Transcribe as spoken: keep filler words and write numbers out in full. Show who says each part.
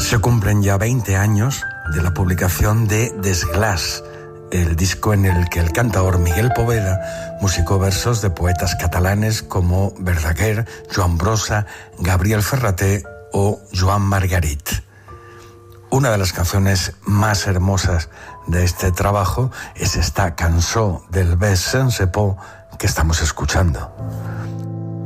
Speaker 1: Se cumplen ya veinte años de la publicación de Desglaç, el disco en el que el cantador Miguel Poveda musicó versos de poetas catalanes como Verdaguer, Joan Brossa, Gabriel Ferrater o Joan Margarit. Una de las canciones más hermosas de este trabajo es esta cançó del bes sense por que estamos escuchando.